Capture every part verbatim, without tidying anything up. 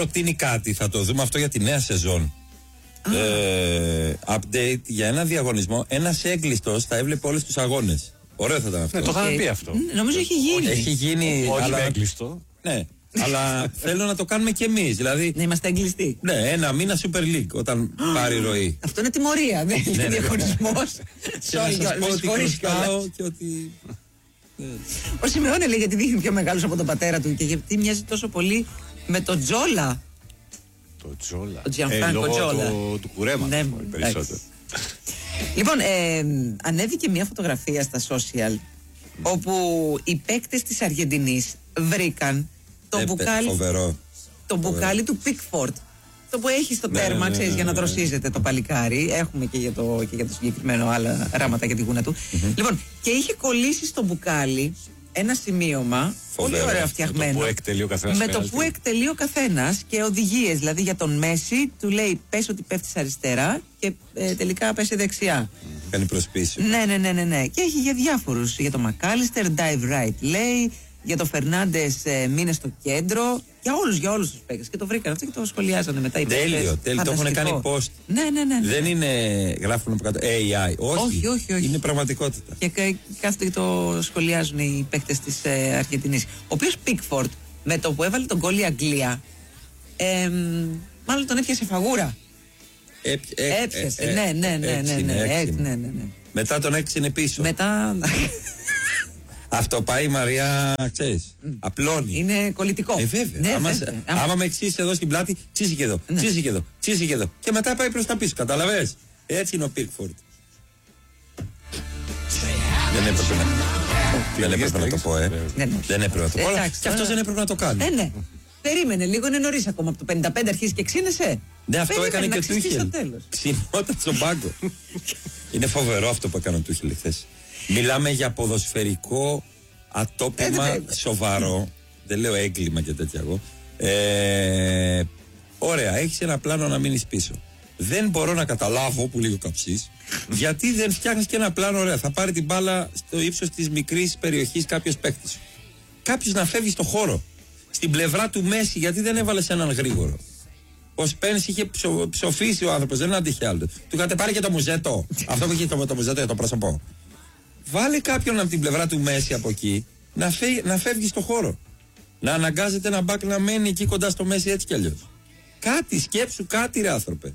προτείνει κάτι, θα το δούμε αυτό για τη νέα σεζόν. Ε, update για ένα διαγωνισμό. Ένας έγκλειστος θα έβλεπε όλους τους αγώνες. Ωραίο θα ήταν αυτό. Ναι, το είχαμε πει αυτό. Νομίζω έχει γίνει. Έχει γίνει. Όχι αλλά... με έγκλειστο. Ναι, αλλά θέλω να το κάνουμε κι εμείς. Δηλαδή, να είμαστε εγκλειστοί. Ναι, ένα μήνα Super League όταν πάρει ροή. Αυτό είναι τιμωρία, δεν είναι διαγωνισμός. Και να σας πω ότι χρωστάω και ότι. Ο Σιμεώνε λέει γιατί δείχνει πιο μεγάλος από τον πατέρα του και γιατί μοιάζει τόσο πολύ με τον Τζόλα. Το Τζόλα. Το Τζιανφράνκο Τζόλα. Του, του κουρέματος ναι, περισσότερο. Λοιπόν, ε, ανέβηκε μια φωτογραφία στα social όπου οι παίκτες της Αργεντινής βρήκαν το ε, μπουκάλι, φοβερό. το μπουκάλι του Pickford. Το που έχει στο ναι, τέρμα, ναι, ξέρεις, ναι, ναι, για να δροσίζεται το παλικάρι. Έχουμε και για το, και για το συγκεκριμένο άλλα ράματα για τη γούνα του. Mm-hmm. Λοιπόν, και είχε κολλήσει στο μπουκάλι ένα σημείωμα. Φοβερό. Πολύ ωραίο φτιαγμένο. Με το που εκτελεί ο καθένας. Με το που εκτελεί ο καθένας και οδηγίες. Δηλαδή για τον Μέση του λέει πες ότι πέφτεις αριστερά και ε, τελικά πέσει δεξιά. Κάνει προσπίση. Ναι, ναι, ναι, ναι, ναι. Και έχει για διάφορους. Για τον Μακάλιστερ, dive right λέει. Για τον Φερνάντες ε, μείνε στο κέντρο. Για όλους, για όλους τους παίκτες. Και το βρήκαν αυτό και το σχολιάζανε μετά οι παίκτες. Τέλειο, τέλειο. Το έχουν κάνει post. Ναι, ναι, ναι, ναι. Δεν είναι, γράφουν από κάτω έι άι. Όχι, όχι, όχι, όχι. Είναι πραγματικότητα. Και κάθονται και το σχολιάζουν οι παίκτες της ε, Αργεντινής. Ο οποίος Pickford με το που έβαλε τον γκολ η Αγγλία, ε, μάλλον τον έπιασε φαγούρα. Ε, ε, Έπιασε, ε, ε, ναι, ναι, ναι, ναι, ναι, ναι, ναι, ναι, ναι. Μετά τον έξινε πίσω. Μετά. Αυτό πάει η Μαρία, ξέρεις, mm. απλώνει. Είναι κολλητικό. Ε, βέβαια. Ναι, άμα, βέβαια. άμα με εξήσει εδώ στην πλάτη, ξύσει και εδώ, ναι. ξύσει και εδώ, ξύσει και εδώ. Και μετά πάει προς τα πίσω, καταλαβες. Έτσι είναι ο Pickford. Δεν έπρεπε να, δεν έπρεπε να το πω, ε. Ναι, ναι. Δεν έπρεπε να το πω. Εντάξει, και αυτός δεν έπρεπε να το κάνει. Ε, ναι. Περίμενε λίγο, είναι νωρίς ακόμα. Από το πενήντα πέντε αρχίζει και ξύνεσαι. Ναι, αυτό Περίμενε, έκανε και ο Τούχελ. Ξυνόταν στον πάγκο. Είναι φοβερό αυτό που έκανε ο Τούχελ χθες. Μιλάμε για ποδοσφαιρικό ατόπιμα ε, σοβαρό. Δεν λέω έγκλημα και τέτοια εγώ. Ε, ωραία, έχεις ένα πλάνο να μείνεις πίσω. Δεν μπορώ να καταλάβω, που λίγο καψείς, γιατί δεν φτιάχνεις και ένα πλάνο. Ωραία, θα πάρει την μπάλα στο ύψος της μικρής περιοχής κάποιος παίκτης. Κάποιος να φεύγει στο χώρο. Στην πλευρά του Μέση, γιατί δεν έβαλες έναν γρήγορο. Ο Σπένς είχε ψο, ψοφήσει ο άνθρωπος, δεν άντυχε άλλο. Του είχατε πάρει και το μουζέτο. Αυτό που είχε το, το μουζέτο για το πρόσωπο. Βάλε κάποιον από την πλευρά του Μέση από εκεί να, φέ, να φεύγει στο χώρο. Να αναγκάζεται ένα μπακ να μένει εκεί κοντά στο Μέση έτσι κι αλλιώς. Κάτι, σκέψου κάτι, ρε άνθρωπε.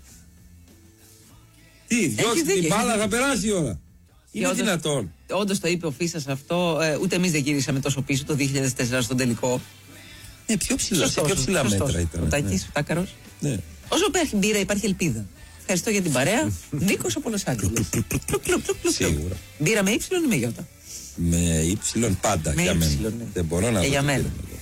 Τι, διώξει την μπάλα, θα περάσει η ώρα. Είναι όντως, δυνατόν. Όντως το είπε ο Φίσας αυτό, ε, ούτε εμείς δεν γυρίσαμε τόσο πίσω το δύο χιλιάδες τέσσερα στον τελικό. Ναι, πιο ψηλά, πιο ψηλά μέτρα ήταν. Ο Τάκης, ο Τάκαρος. Ναι. Όσο υπάρχει μπύρα, υπάρχει ελπίδα. Ευχαριστώ για την παρέα. Νίκος από Λος Άντζελες. Σίγουρα. Μπύρα με ύψιλον ή με γιώτα? Με ύψιλον πάντα για μένα. Δεν μπορώ να δω. Για μένα.